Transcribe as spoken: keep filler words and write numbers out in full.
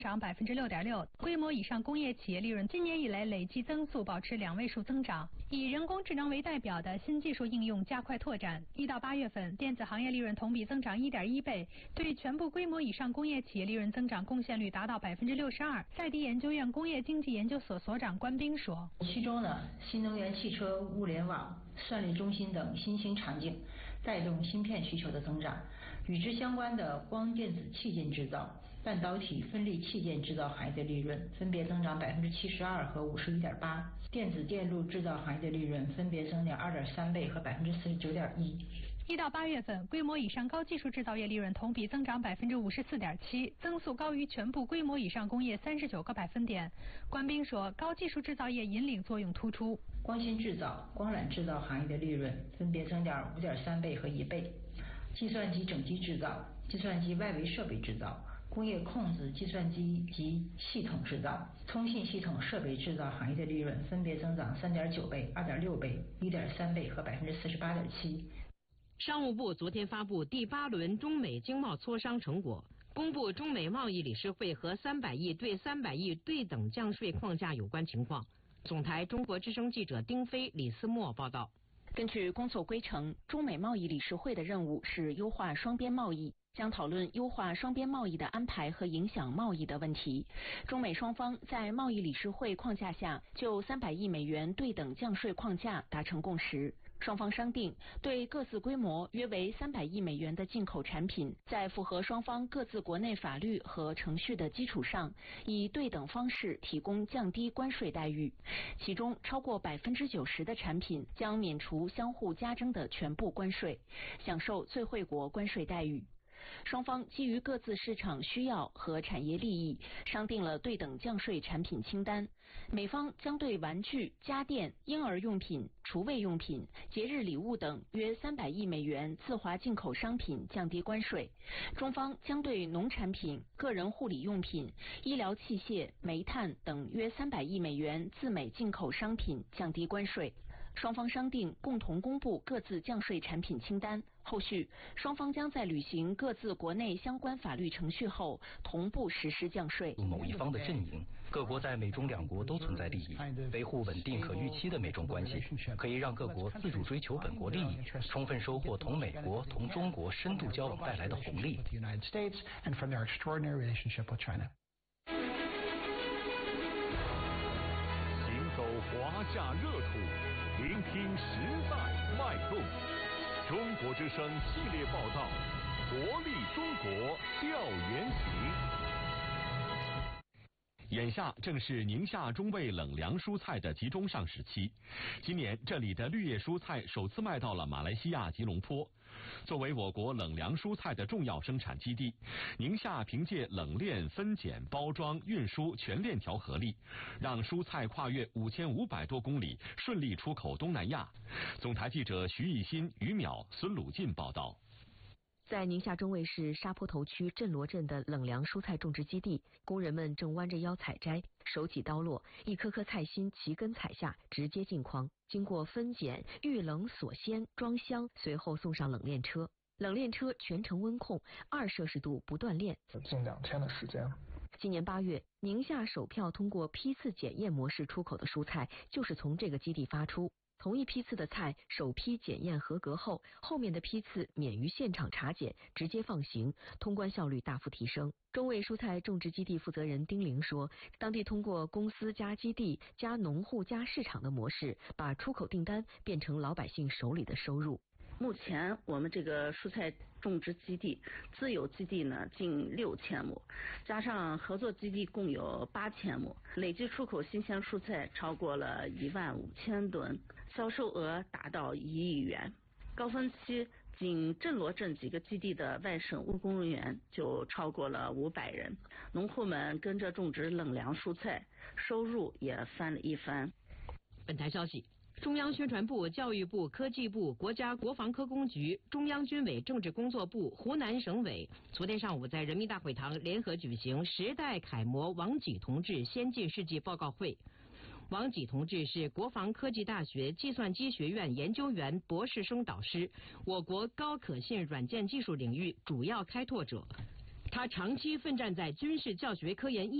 涨百分之六点六，规模以上工业企业利润今年以来累计增速保持两位数增长。以人工智能为代表的新技术应用加快拓展。一到八月份，电子行业利润同比增长一点一倍，对全部规模以上工业企业利润增长贡献率达到百分之六十二。赛迪研究院工业经济研究所所长关斌说：“ 其中呢，新能源汽车、物联网、算力中心等新兴场景带动芯片需求的增长，与之相关的光电子器件制造、半导体分立器件制造行业的利润分别增长百分之七十二和五十一点八，电子电路制造行业的利润分别增长二点三倍和百分之四十九点一。 一到八月份，规模以上高技术制造业利润同比增长百分之五十四点七，增速高于全部规模以上工业三十九个百分点。关斌说，高技术制造业引领作用突出， 光芯制造、光缆制造行业的利润分别增长五点三倍和一倍，计算机整机制造、计算机外围设备制造、工业控制计算机及系统制造、通信系统设备制造行业的利润分别增长三点九倍、二点六倍、一点三倍和百分之四十八点七。 商务部昨天发布第八轮中美经贸磋商成果，公布中美贸易理事会和三百亿对三百亿对等降税框架有关情况。总台中国之声记者丁飞、李思墨报道。 根据工作规程，中美贸易理事会的任务是优化双边贸易，将讨论优化双边贸易的安排和影响贸易的问题。中美双方在贸易理事会框架下就三百亿美元对等降税框架达成共识。双方商定，对各自规模约为三百亿美元的进口产品，在符合双方各自国内法律和程序的基础上，以对等方式提供降低关税待遇。其中，超过百分之九十的产品将免除相互加征的全部关税，享受最惠国关税待遇。双方基于各自市场需要和产业利益，商定了对等降税产品清单。美方将对玩具、家电、婴儿用品、厨卫用品、节日礼物等约三百亿美元自华进口商品降低关税，中方将对农产品、个人护理用品、医疗器械、煤炭等约三百亿美元自美进口商品降低关税。双方商定共同公布各自降税产品清单，后续双方将在履行各自国内相关法律程序后同步实施降税。 某一方的阵营，各国在美中两国都存在利益，维护稳定可预期的美中关系，可以让各国自主追求本国利益，充分收获同美国、同中国深度交往带来的红利。 行走华夏热土，聆听时代脉动。中国之声系列报道，活力中国调研行。眼下正是宁夏中卫冷凉蔬菜的集中上市期，今年这里的绿叶蔬菜首次卖到了马来西亚吉隆坡。作为我国冷凉蔬菜的重要生产基地，宁夏凭借冷链、分拣、包装、运输全链条合力，让蔬菜跨越五千五百多公里，顺利出口东南亚。总台记者徐艺新、于淼、孙鲁进报道。 在宁夏中卫市沙坡头区镇罗镇的冷凉蔬菜种植基地，工人们正弯着腰采摘，手起刀落，一颗颗菜心齐根采下，直接进筐，经过分拣、预冷、锁鲜、装箱，随后送上冷链车。冷链车全程温控，二摄氏度不断链， 近两天的时间。 今年八月，宁夏首票通过批次检验模式出口的蔬菜，就是从这个基地发出。同一批次的菜，首批检验合格后，后面的批次免于现场查检，直接放行，通关效率大幅提升。中卫蔬菜种植基地负责人丁玲说，当地通过公司加基地加农户加市场的模式，把出口订单变成老百姓手里的收入。 目前我们这个蔬菜种植基地自有基地呢近六千亩，加上合作基地共有八千亩，累计出口新鲜蔬菜超过了一万五千吨，销售额达到一亿元。高峰期仅镇罗镇几个基地的外省务工人员就超过了五百人，农户们跟着种植冷凉蔬菜，收入也翻了一番。 本台消息，中央宣传部、教育部、科技部、国家国防科工局、中央军委政治工作部、湖南省委昨天上午在人民大会堂联合举行时代楷模王济同志先进事迹报告会。王济同志是国防科技大学计算机学院研究员、博士生导师，我国高可信软件技术领域主要开拓者。 他长期奋战在军事教学科研